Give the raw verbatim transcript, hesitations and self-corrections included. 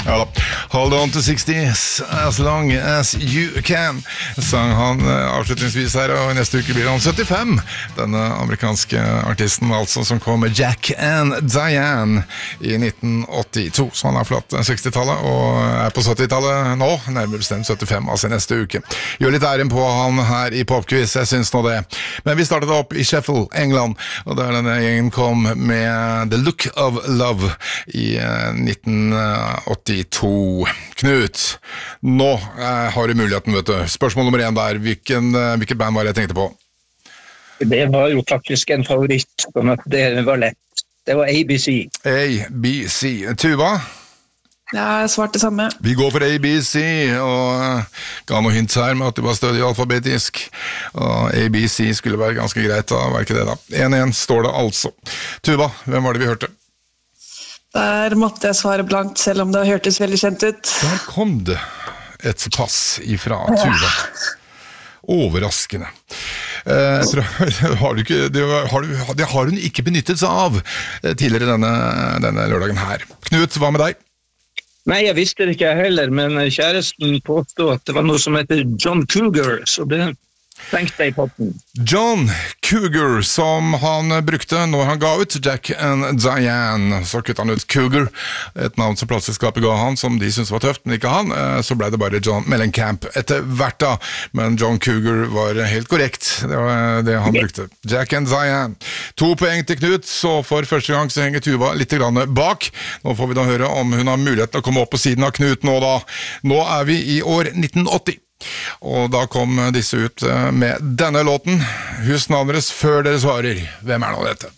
Ja da. Hold on to sixties as long as you can, sang han avslutningsvis her, og neste uke blir han syttifem. Denne amerikanske artisten altså, som kom med Jack and Diane i nitten åttito. Så han har forlatt sekstitallet og er på syttitallet nå, nærmere bestemt syttifem, altså neste uke. Gjør litt æren på han her i Popquiz, jeg synes nå det. Men vi startet opp i Sheffield, England, og der denne gjengen kom med The Look of Love i nitten åttito. Knut, nå eh, har du muligheten, vet du. Spørsmål nummer én der, Hvilken, eh, hvilket band var det jeg tenkte på? Det var jo faktisk en favoritt, sånn at det var lett. Det var A B C. A B C. Tuva? Ja, jeg svarte det samme. Vi går for A B C, og uh, ga noen hints her med at det var stødig alfabetisk. Og A B C skulle være ganske greit, da var ikke det da. én én står det altså. Tuva, hvem var det vi hørte? Der måtte jeg svare blankt, selv om det hørtes veldig kjent ut. Der kom det et pass ifra Tuva. Overraskende. Eh, tror, har du ikke, det, har du, det har hun ikke benyttet seg av tidligere denne, denne lørdagen her. Knut, hva med deg? Nei, jeg visste det ikke heller, men kjæresten påstod at det var noe som heter John Cougar, så det tenkte jeg på den. John Cougar, som han brukte når han ga ut Jack and Diane. Så kuttet han ut Cougar, et navn som plateselskapet ga han, som de syntes var tøft, men ikke han. Så ble det bare John Mellencamp etter hvert da. Men John Cougar var helt korrekt, det var det han brukte. Jack and Diane. To poeng til Knut, så for første gang så henger Tuva litt grann bak. Nå får vi da høre om hun har mulighet til å komme opp på siden av Knut nå da. Nå er vi i år nitten åtti. Og da kom disse ut med denne låten. Husk navnet deres før dere svarer. Hvem er nå dette?